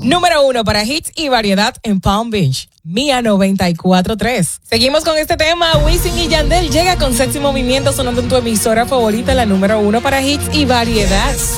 Número 1 para hits y variedad en Palm Beach. Mía 94.3. Seguimos con este tema. Wisin y Yandel llega con Sexy Movimiento sonando en tu emisora favorita, la número 1 para hits y variedad.